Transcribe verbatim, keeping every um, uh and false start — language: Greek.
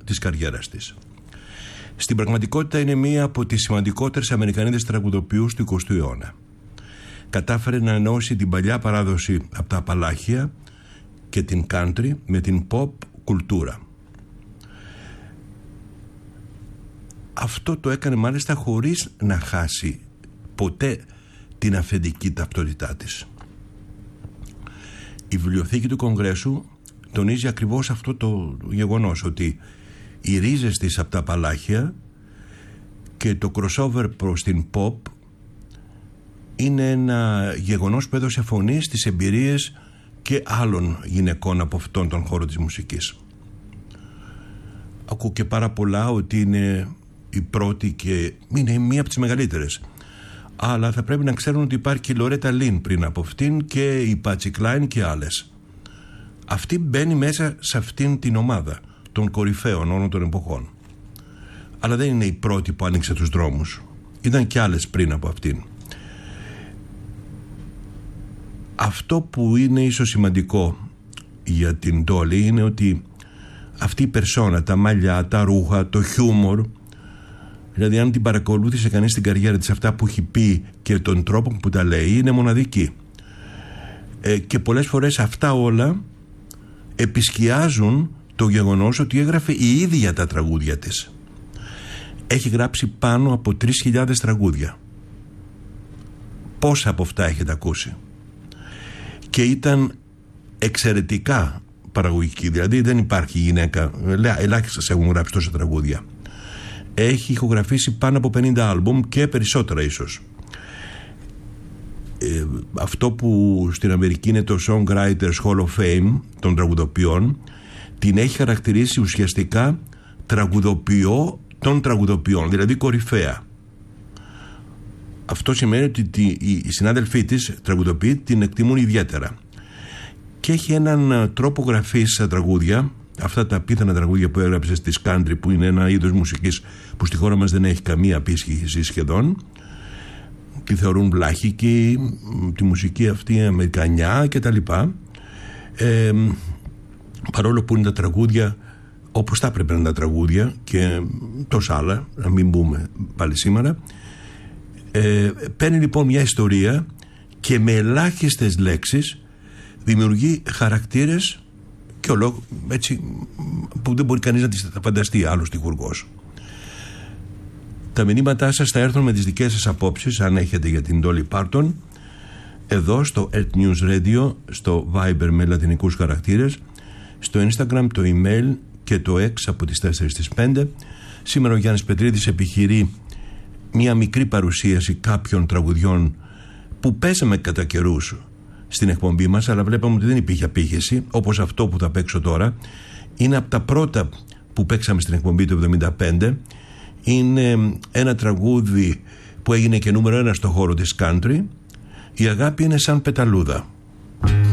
της καριέρας της. Στην πραγματικότητα είναι μία από τις σημαντικότερες Αμερικανίδες τραγουδοποιούς του εικοστού αιώνα. Κατάφερε να ενώσει την παλιά παράδοση από τα Απαλάχια και την country με την pop κουλτούρα. Αυτό το έκανε μάλιστα χωρίς να χάσει ποτέ την αυθεντική ταυτότητά της. Η βιβλιοθήκη του Κογκρέσου τονίζει ακριβώς αυτό το γεγονός, ότι οι ρίζες της από τα Απαλάχια και το crossover προς την pop είναι ένα γεγονός που έδωσε φωνή στις εμπειρίες και άλλων γυναικών από αυτόν τον χώρο της μουσικής. Ακούω και πάρα πολλά ότι είναι η πρώτη και είναι μία από τις μεγαλύτερες, αλλά θα πρέπει να ξέρουν ότι υπάρχει και η Λορέτα Λίν πριν από αυτήν και η Πάτσι Κλάιν και άλλες. Αυτή μπαίνει μέσα σε αυτήν την ομάδα των κορυφαίων όλων των εποχών, αλλά δεν είναι η πρώτη που άνοιξε τους δρόμους. Ήταν και άλλες πριν από αυτήν. Αυτό που είναι ίσως σημαντικό για την Ντόλι είναι ότι αυτή η περσόνα, τα μαλλιά, τα ρούχα, το χιούμορ, δηλαδή αν την παρακολούθησε κανείς την καριέρα της, αυτά που έχει πει και τον τρόπο που τα λέει, είναι μοναδική. Ε, και πολλές φορές αυτά όλα επισκιάζουν το γεγονός ότι έγραφε η ίδια τα τραγούδια της. Έχει γράψει πάνω από τρεις χιλιάδες τραγούδια. Πόσα από αυτά έχετε ακούσει? Και ήταν εξαιρετικά παραγωγική, δηλαδή δεν υπάρχει γυναίκα, ελάχιστες έχουν γράψει τόσα τραγούδια. Έχει ηχογραφήσει πάνω από πενήντα άλμπουμ και περισσότερα ίσως. Ε, αυτό που στην Αμερική είναι το Songwriters Hall of Fame των τραγουδοποιών, την έχει χαρακτηρίσει ουσιαστικά τραγουδοποιό των τραγουδοποιών, δηλαδή κορυφαία. Αυτό σημαίνει ότι οι συνάδελφοί της τραγουδοποιοί την εκτιμούν ιδιαίτερα. Και έχει έναν τρόπο γραφής στα τραγούδια, αυτά τα απίθανα τραγούδια που έγραψε στις country, που είναι ένα είδος μουσικής που στη χώρα μας δεν έχει καμία απίσχυση σχεδόν. Τη θεωρούν βλάχικη, τη μουσική αυτή αμερικανιά κτλ. Ε, παρόλο που είναι τα τραγούδια όπως θα έπρεπε να είναι τα τραγούδια και τόσα άλλα, να μην μπούμε πάλι σήμερα. Ε, παίρνει λοιπόν μια ιστορία και με ελάχιστες λέξεις δημιουργεί χαρακτήρες και ολό, έτσι, που δεν μπορεί κανείς να τις φανταστεί άλλος στιχουργός. Τα μηνύματά σας θα έρθουν με τις δικές σας απόψεις, αν έχετε, για την Dolly Parton, εδώ στο Earth News Radio, στο Viber με λατινικούς χαρακτήρες, στο Instagram, το email και το X από τις τέσσερις στις πέντε. Σήμερα ο Γιάννης Πετρίδης επιχειρεί μια μικρή παρουσίαση κάποιων τραγουδιών που παίζαμε κατά καιρούς στην εκπομπή μας, αλλά βλέπαμε ότι δεν υπήρχε απήχηση, όπως αυτό που θα παίξω τώρα. Είναι από τα πρώτα που παίξαμε στην εκπομπή του εβδομήντα πέντε. Είναι ένα τραγούδι που έγινε και νούμερο ένα στο χώρο της country. Η αγάπη είναι σαν πεταλούδα.